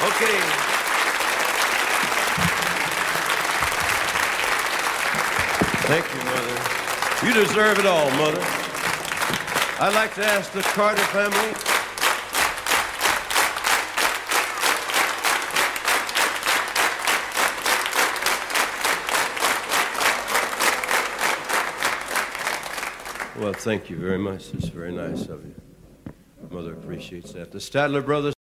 Okay. Thank you, Mother. You deserve it all, Mother. I'd like to ask the Carter family. Well, thank you very much. It's very nice of you. Mother appreciates that. The Statler brothers.